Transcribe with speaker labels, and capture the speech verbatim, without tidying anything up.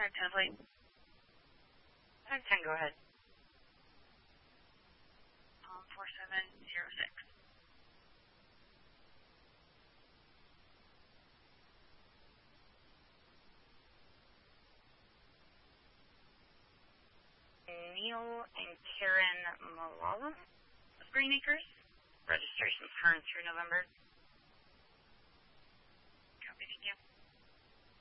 Speaker 1: five ten plate. five ten, go ahead. Um, four seven zero six. Neil and Karen Malala of Greenacres. Registration current through November. Copy, thank you.